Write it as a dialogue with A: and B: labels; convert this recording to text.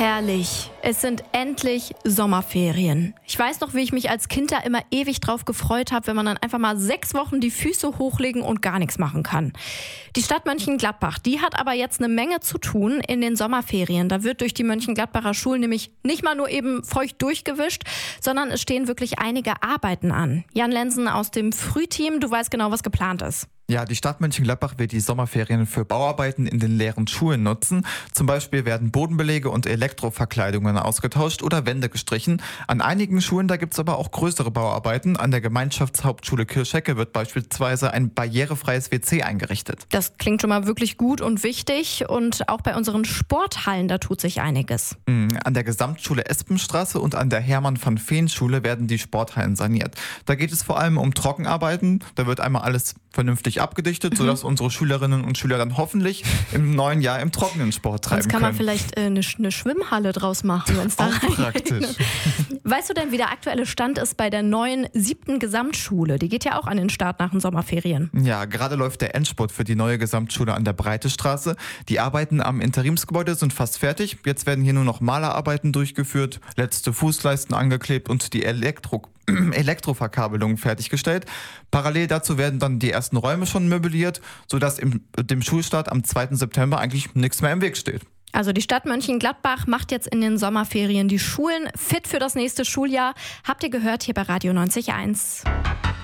A: Herrlich. Es sind endlich Sommerferien. Ich weiß noch, wie ich mich als Kind da immer ewig drauf gefreut habe, wenn man dann einfach mal 6 Wochen die Füße hochlegen und gar nichts machen kann. Die Stadt Mönchengladbach, die hat aber jetzt eine Menge zu tun in den Sommerferien. Da wird durch die Mönchengladbacher Schulen nämlich nicht mal nur eben feucht durchgewischt, sondern es stehen wirklich einige Arbeiten an. Jan Lenzen aus dem Frühteam, du weißt genau, was geplant ist.
B: Ja, die Stadt Mönchengladbach wird die Sommerferien für Bauarbeiten in den leeren Schulen nutzen. Zum Beispiel werden Bodenbeläge und Elektroverkleidungen ausgetauscht oder Wände gestrichen. An einigen Schulen, da gibt es aber auch größere Bauarbeiten. An der Gemeinschaftshauptschule Kirchhecke wird beispielsweise ein barrierefreies WC eingerichtet.
A: Das klingt schon mal wirklich gut und wichtig. Und auch bei unseren Sporthallen, da tut sich einiges.
B: An der Gesamtschule Espenstraße und an der Hermann-van-Veen-Schule werden die Sporthallen saniert. Da geht es vor allem um Trockenarbeiten. Da wird einmal alles vernünftig abgedichtet, sodass unsere Schülerinnen und Schüler dann hoffentlich im neuen Jahr im Trockenen Sport treiben können.
A: Sonst kann man vielleicht eine Schwimmhalle draus machen, wenn es da
B: auch praktisch.
A: Weißt du denn, wie der aktuelle Stand ist bei der neuen 7. Gesamtschule? Die geht ja auch an den Start nach den Sommerferien.
B: Ja, gerade läuft der Endspurt für die neue Gesamtschule an der Breitestraße. Die Arbeiten am Interimsgebäude sind fast fertig. Jetzt werden hier nur noch Malerarbeiten durchgeführt, letzte Fußleisten angeklebt und die Elektroverkabelung fertiggestellt. Parallel dazu werden dann die ersten Räume schon möbliert, sodass dem Schulstart am 2. September eigentlich nichts mehr im Weg steht.
A: Also die Stadt Mönchengladbach macht jetzt in den Sommerferien die Schulen fit für das nächste Schuljahr. Habt ihr gehört hier bei Radio 90.1.